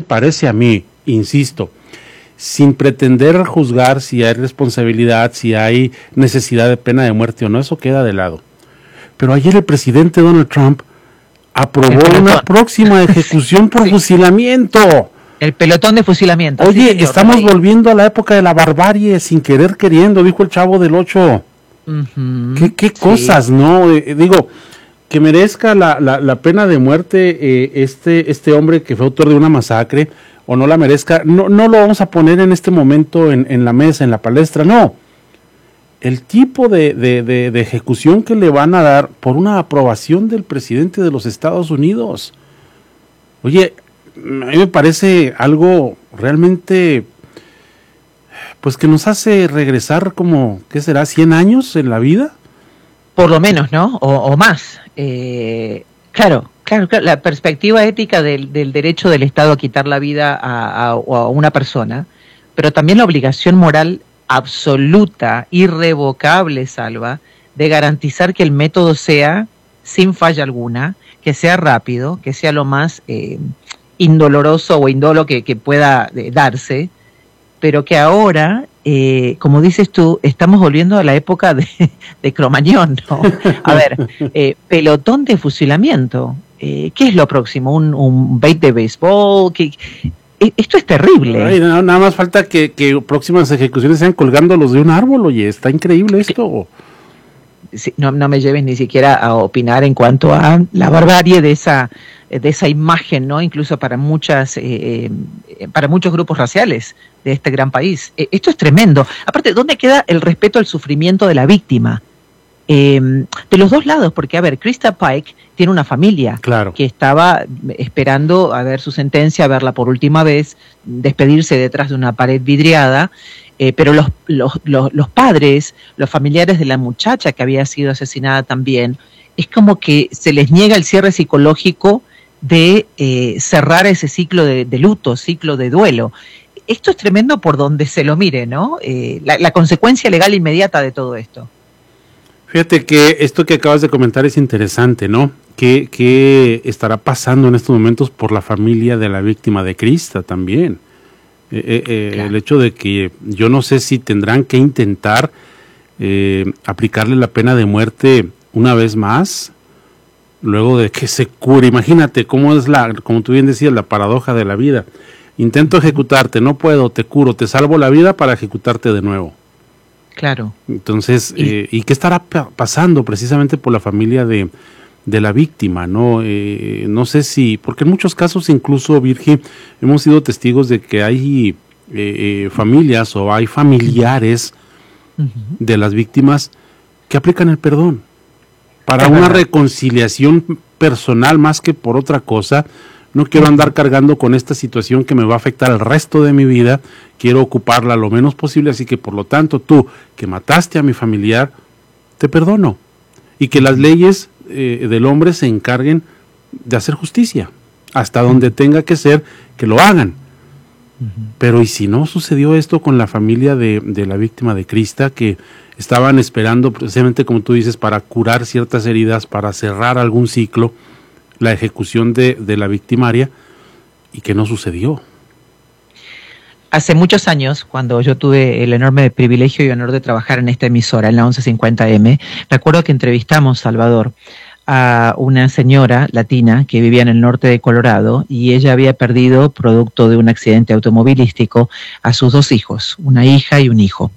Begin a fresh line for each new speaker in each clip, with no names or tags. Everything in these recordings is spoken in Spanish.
parece a mí, insisto, sin pretender juzgar si hay responsabilidad, si hay necesidad de pena de muerte o no, eso queda de lado. Pero ayer el presidente Donald Trump aprobó una próxima ejecución por fusilamiento.
El pelotón de fusilamiento.
Oye, sí, estamos volviendo a la época de la barbarie, sin querer queriendo, dijo el Chavo del Ocho. ¿Qué cosas, no? Digo, que merezca la pena de muerte este hombre que fue autor de una masacre, o no la merezca, no lo vamos a poner en este momento en la mesa, en la palestra, no. El tipo de ejecución que le van a dar por una aprobación del presidente de los Estados Unidos. Oye, a mí me parece algo realmente, pues que nos hace regresar como, ¿qué será? ¿100 años en la vida?
Por lo menos, ¿no? O más. Claro, la perspectiva ética del derecho del Estado a quitar la vida a una persona, pero también la obligación moral absoluta, irrevocable, Salva, de garantizar que el método sea sin falla alguna, que sea rápido, que sea lo más indoloroso o indolo que pueda darse, pero que ahora, como dices tú, estamos volviendo a la época de Cromañón, ¿no? A ver, pelotón de fusilamiento, ¿qué es lo próximo? ¿Un bait de béisbol? Esto es terrible.
Ay, nada más falta que próximas ejecuciones sean colgándolos de un árbol, oye, está increíble esto.
Sí, no me lleves ni siquiera a opinar en cuanto a la barbarie de esa imagen, ¿no? Incluso para muchos grupos raciales de este gran país. Esto es tremendo. Aparte, ¿dónde queda el respeto al sufrimiento de la víctima? De los dos lados, porque, a ver, Krista Pike tiene una familia,
claro, que
estaba esperando a ver su sentencia, a verla por última vez, despedirse detrás de una pared vidriada, pero los padres, los familiares de la muchacha que había sido asesinada también, es como que se les niega el cierre psicológico de cerrar ese ciclo de luto, ciclo de duelo. Esto es tremendo por donde se lo mire, ¿no? La consecuencia legal inmediata de todo esto.
Fíjate que esto que acabas de comentar es interesante, ¿no? ¿Qué estará pasando en estos momentos por la familia de la víctima de Krista también? Claro. El hecho de que yo no sé si tendrán que intentar aplicarle la pena de muerte una vez más, luego de que se cure. Imagínate cómo es como tú bien decías, la paradoja de la vida. Intento ejecutarte, no puedo, te curo, te salvo la vida para ejecutarte de nuevo.
Claro.
Entonces, ¿y qué estará pasando precisamente por la familia de la víctima? No sé si, porque en muchos casos incluso, Virgi, hemos sido testigos de que hay familias o hay familiares de las víctimas que aplican el perdón para una reconciliación personal más que por otra cosa. No quiero andar cargando con esta situación que me va a afectar el resto de mi vida, quiero ocuparla lo menos posible, así que por lo tanto tú que mataste a mi familiar, te perdono. Y que las leyes del hombre se encarguen de hacer justicia, hasta donde tenga que ser, que lo hagan. Pero ¿y si no sucedió esto con la familia de la víctima de Krista, que estaban esperando precisamente, como tú dices, para curar ciertas heridas, para cerrar algún ciclo, la ejecución de la victimaria, y que no sucedió?
Hace muchos años, cuando yo tuve el enorme privilegio y honor de trabajar en esta emisora, en la 1150M, recuerdo que entrevistamos, Salvador, a una señora latina que vivía en el norte de Colorado, y ella había perdido, producto de un accidente automovilístico, a sus 2 hijos, una hija y un hijo.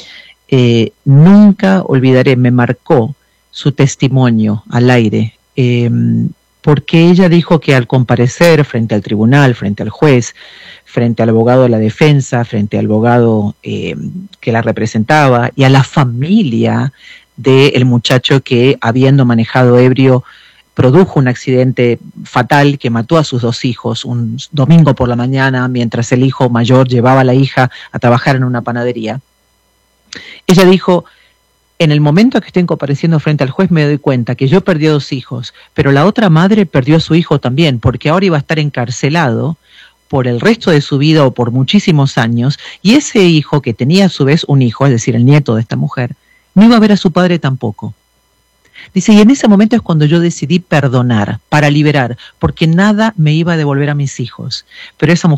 Nunca olvidaré, me marcó su testimonio al aire, porque ella dijo que al comparecer frente al tribunal, frente al juez, frente al abogado de la defensa, frente al abogado que la representaba y a la familia del muchacho que, habiendo manejado ebrio, produjo un accidente fatal que mató a sus 2 hijos un domingo por la mañana, mientras el hijo mayor llevaba a la hija a trabajar en una panadería. Ella dijo: en el momento que estén compareciendo frente al juez me doy cuenta que yo perdí a 2 hijos, pero la otra madre perdió a su hijo también, porque ahora iba a estar encarcelado por el resto de su vida o por muchísimos años, y ese hijo, que tenía a su vez un hijo, es decir, el nieto de esta mujer, no iba a ver a su padre tampoco. Dice, y en ese momento es cuando yo decidí perdonar, para liberar, porque nada me iba a devolver a mis hijos. Pero esa mujer